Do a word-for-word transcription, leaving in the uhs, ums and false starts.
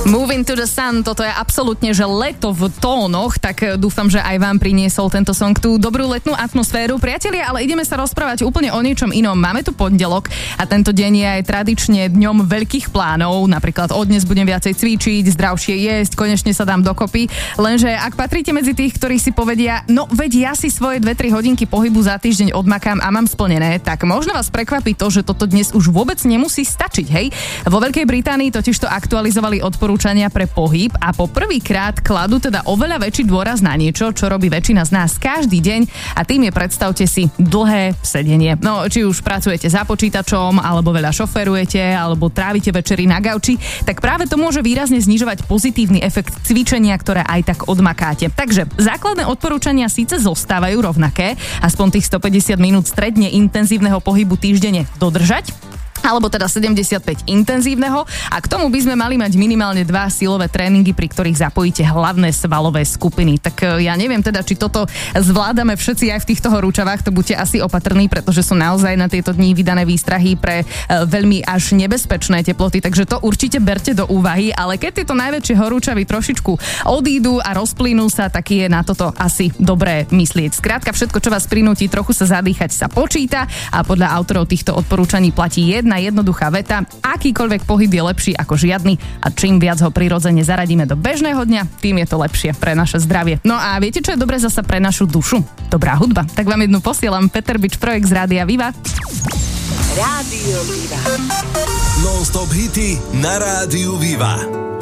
Moving to the Sun, toto je absolútne, že leto v tónoch, tak dúfam, že aj vám priniesol tento song tú dobrú letnú atmosféru. Priatelia, ale ideme sa rozprávať úplne o niečom inom. Máme tu pondelok a tento deň je aj tradične dňom veľkých plánov. Napríklad od dnes budem viacej cvičiť, zdravšie jesť, konečne sa dám dokopy. Lenže ak patríte medzi tých, ktorí si povedia, no veď ja si svoje dve tri hodinky pohybu za týždeň odmakám a mám splnené, tak možno vás prekvapí to, že toto dnes už vôbec nemusí stačiť, hej? Vo Veľkej Británii totiž to aktualizovali odporúčania pre pohyb a po prvýkrát kladú teda oveľa väčší dôraz na niečo, čo robí väčšina z nás každý deň a tým je, predstavte si, dlhé sedenie. No, či už pracujete za počítačom, alebo veľa šoferujete, alebo trávite večery na gauči, tak práve to môže výrazne znižovať pozitívny efekt cvičenia, ktoré aj tak odmakáte. Takže základné odporúčania síce zostávajú rovnaké, aspoň tých stopäťdesiat minút stredne intenzívneho pohybu týždenne dodržať, alebo teda sedemdesiatpäť intenzívneho a k tomu by sme mali mať minimálne dva silové tréningy, pri ktorých zapojíte hlavné svalové skupiny. Tak ja neviem teda, či toto zvládame všetci aj v týchto horúčavách, to buďte asi opatrní, pretože sú naozaj na tieto dni vydané výstrahy pre veľmi až nebezpečné teploty, takže to určite berte do úvahy, ale keď tieto najväčšie horúčavy trošičku odídu a rozplynú sa, tak je na toto asi dobré myslieť. Skrátka, všetko, čo vás prinúti trochu sa zadýchať, sa počíta a podľa autorov týchto odporúčaní platí jedna jednoduchá veta, akýkoľvek pohyb je lepší ako žiadny a čím viac ho prirodzene zaradíme do bežného dňa, tým je to lepšie pre naše zdravie. No a viete, čo je dobre zasa pre našu dušu? Dobrá hudba. Tak vám jednu posielam, Peter Bič, projekt z Rádia Viva. Rádio Viva. Non-stop hity na Rádiu Viva.